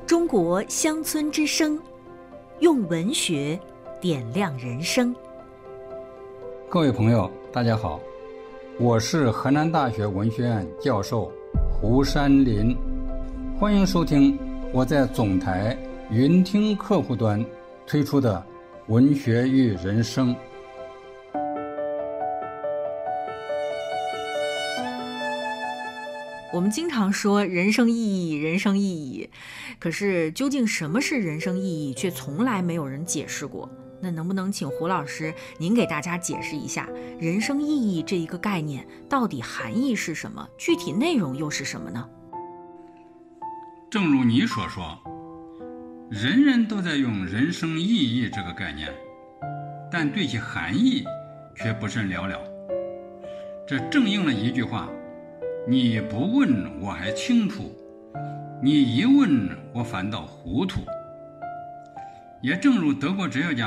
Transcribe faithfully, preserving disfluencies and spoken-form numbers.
中国乡村之声，用文学点亮人生。 各位朋友，大家好，我是河南大学文学院教授胡山林，欢迎收听我在总台云听客户端推出的文学与人生。 我们经常说人生意义，人生意义，可是究竟什么是人生意义，却从来没有人解释过。那能不能请胡老师您给大家解释一下人生意义这一个概念到底含义是什么，具体内容又是什么呢？ 正如你所说，人人都在用人生意义这个概念，但对其含义却不甚了了。这正应了一句话，你不问我还清楚，你一问我反倒糊涂。也正如德国哲学家